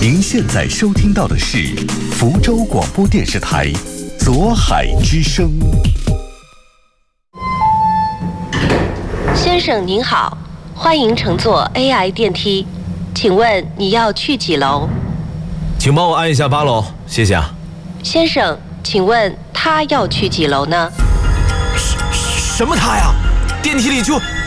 您现在收听到的是福州广播电视台左海之声。 先生您好，欢迎乘坐 AI 电梯，请问你要去几楼？ 请帮我按一下8楼，谢谢啊。 先生，请问他要去几楼呢？ 什么他呀？电梯里就